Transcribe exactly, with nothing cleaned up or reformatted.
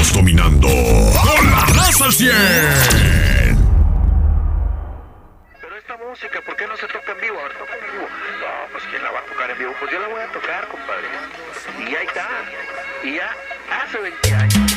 Estás dominando con la raza al cien. Pero esta música, ¿por qué no se toca en vivo? A ver, toca en vivo. No, pues ¿quién la va a tocar en vivo? Pues yo la voy a tocar, compadre. Y ahí está. Y ya hace veinte años.